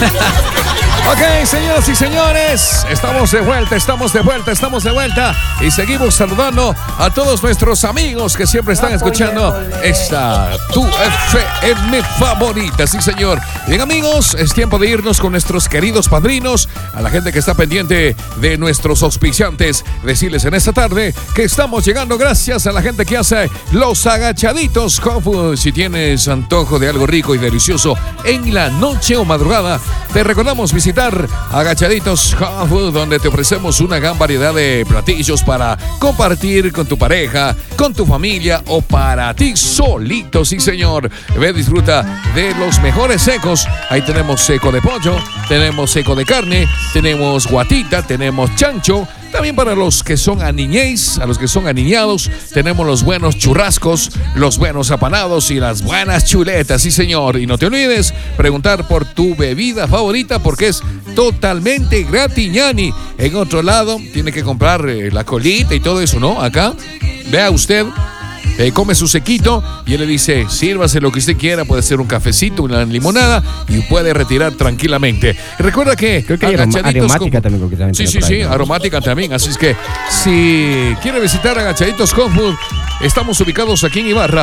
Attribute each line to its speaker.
Speaker 1: Ok, señoras y señores, estamos de vuelta y seguimos saludando a todos nuestros amigos que siempre están escuchando esta tu FM favorita, sí señor. Bien amigos, es tiempo de irnos con nuestros queridos padrinos, a la gente que está pendiente de nuestros auspiciantes, decirles en esta tarde que estamos llegando gracias a la gente que hace los agachaditos Home. Si tienes antojo de algo rico y delicioso en la noche o madrugada, te recordamos visitar Agachaditos Home Food, donde te ofrecemos una gran variedad de platillos para compartir con tu pareja, con tu familia o para ti solito, sí señor. Ve, disfruta de los mejores secos. Ahí tenemos seco de pollo, tenemos seco de carne, tenemos guatita, tenemos chancho. También para los que son aniñéis, a los que son aniñados, tenemos los buenos churrascos, los buenos apanados y las buenas chuletas, sí señor. Y no te olvides preguntar por tu bebida favorita porque es totalmente gratis, ñani. En otro lado, tiene que comprar la colita y todo eso, ¿no? Acá, vea usted. Come su sequito y él le dice, sírvase lo que usted quiera, puede ser un cafecito, una limonada y puede retirar tranquilamente. Recuerda que
Speaker 2: creo que hay aromática también, porque también
Speaker 1: sí, aromática también. Así es que si quiere visitar Agachaditos Home Food, estamos ubicados aquí en Ibarra,